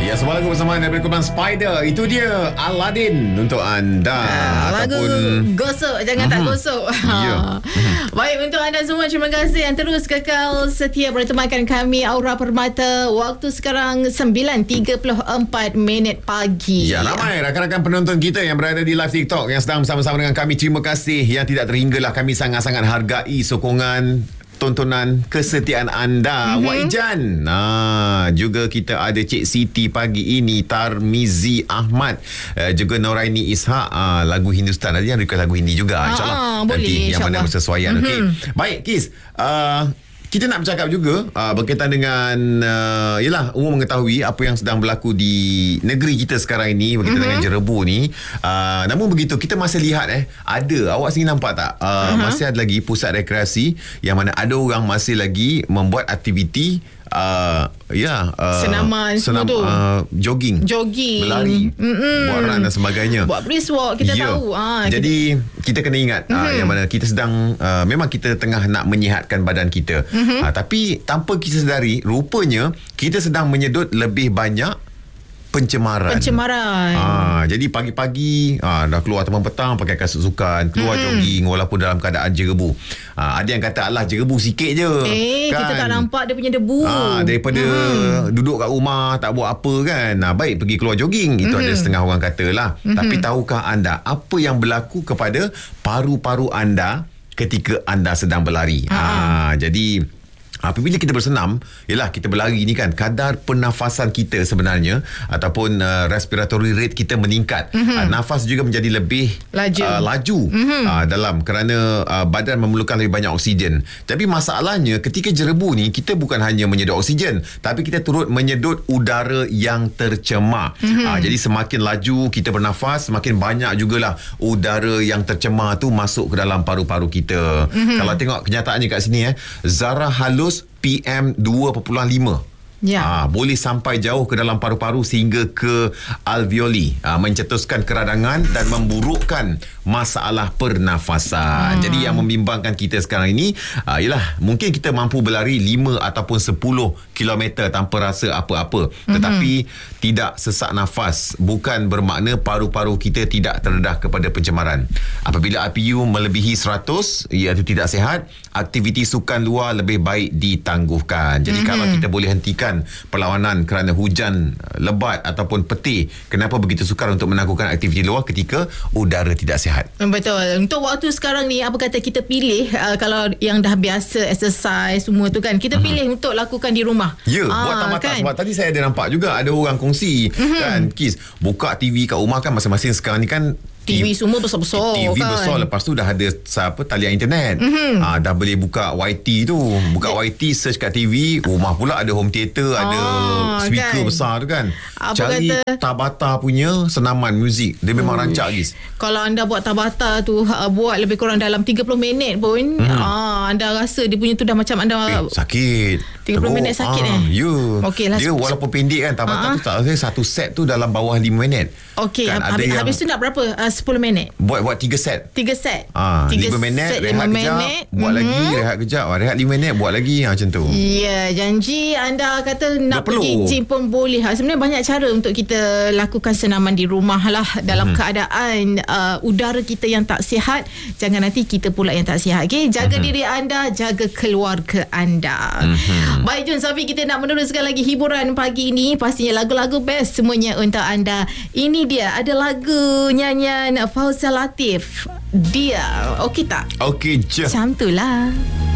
Ya, sebuah lagu bersama daripada kumpulan Spider. Itu dia Aladdin untuk anda. Lagu gosok, jangan tak gosok. Baik, untuk anda semua, terima kasih yang terus kekal setia bertemankan kami Aura Permata. Waktu sekarang 9.34 pagi. Ya, ramai rakan-rakan penonton kita yang berada di live TikTok yang sedang bersama-sama dengan kami. Terima kasih yang tidak terhinggalah. Kami sangat-sangat hargai sokongan, tontonan, kesetiaan anda. Wak Ijan. Juga kita ada Cik Siti pagi ini, Tarmizi Ahmad, juga Noraini Ishak. Lagu Hindustan. Ada yang request lagu Hindi juga, InsyaAllah boleh, nanti yang insyaAllah. mana bersesuaian. Okay. Baik Kis, kita nak bercakap juga berkaitan dengan yalah, umum mengetahui apa yang sedang berlaku di negeri kita sekarang ini berkaitan dengan jerebu ni. Namun begitu, kita masih lihat ada, awak sendiri nampak tak, masih ada lagi pusat rekreasi yang mana ada orang masih lagi membuat aktiviti senaman semua tu, jogging, berlari, buat run dan sebagainya, buat brisk walk, kita tahu. Jadi kita kena ingat yang mana kita sedang memang kita tengah nak menyihatkan badan kita, tapi tanpa kita sedari, rupanya kita sedang menyedut lebih banyak pencemaran. Jadi pagi-pagi dah keluar teman petang pakai kasut sukan, keluar jogging walaupun dalam keadaan jerebu. Ada yang kata alah jerebu sikit je, kan? Kita tak nampak dia punya debu. Daripada duduk kat rumah tak buat apa kan, baik pergi keluar jogging. Itu ada setengah orang katalah. Tapi tahukah anda apa yang berlaku kepada paru-paru anda ketika anda sedang berlari? Jadi apabila kita bersenam, yalah, kita berlari ni kan, kadar pernafasan kita sebenarnya ataupun respiratory rate kita meningkat. Nafas juga menjadi lebih laju dalam, kerana badan memerlukan lebih banyak oksigen. Tapi masalahnya ketika jerebu ni, kita bukan hanya menyedut oksigen, tapi kita turut menyedut udara yang tercemar. Jadi semakin laju kita bernafas, semakin banyak jugalah udara yang tercemar tu masuk ke dalam paru-paru kita. Kalau tengok kenyataannya kat sini, zarah halus PM 2.5 boleh sampai jauh ke dalam paru-paru sehingga ke alveoli, mencetuskan keradangan dan memburukkan masalah pernafasan. Jadi yang membimbangkan kita sekarang ini ialah mungkin kita mampu berlari 5 ataupun 10 km tanpa rasa apa-apa, tetapi tidak sesak nafas bukan bermakna paru-paru kita tidak terdedah kepada pencemaran. Apabila IPU melebihi 100, iaitu tidak sihat, aktiviti sukan luar lebih baik ditangguhkan. Jadi kalau kita boleh hentikan perlawanan kerana hujan lebat ataupun peti, kenapa begitu sukar untuk melakukan aktiviti luar ketika udara tidak sihat? Betul. Untuk waktu sekarang ni, apa kata kita pilih, kalau yang dah biasa exercise semua tu kan, kita pilih untuk lakukan di rumah. Buat tamatah kan? Sebab tadi saya ada nampak juga ada orang kongsi kan, Kis, buka TV kat rumah kan, masing-masing sekarang ni kan TV semua besar-besar TV kan, besar. Lepas tu dah ada talian internet, dah boleh buka YT tu, YT, search kat TV. Rumah pula ada home theater, ada speaker kan, besar tu kan. Cari Tabata punya senaman muzik, dia memang rancak Gis. Kalau anda buat Tabata tu, buat lebih kurang dalam 30 minit pun, anda rasa dia punya tu dah macam anda sakit 30 minit sakit Okeylah, dia walaupun pendek kan, Tabata tu tak, satu set tu dalam bawah 5 minit. Okey, kan, habis tu nak berapa? 10 minit. Buat 3 set. 5 minit, rehat kejap, buat lagi, rehat kejap, rehat 5 minit, buat lagi, macam tu. Ya, janji anda kata nak pergi gym pun boleh. Sebenarnya banyak cara untuk kita lakukan senaman di rumah lah, dalam keadaan udara kita yang tak sihat. Jangan nanti kita pula yang tak sihat. Okay? Jaga diri anda, jaga keluarga anda. Baik Jun, Safi, kita nak meneruskan lagi hiburan pagi ini. Pastinya lagu-lagu best semuanya untuk anda. Ini dia, ada lagu nyanyian Fauzal Latif. Dia okey tak? Okey je. Macam tu lah.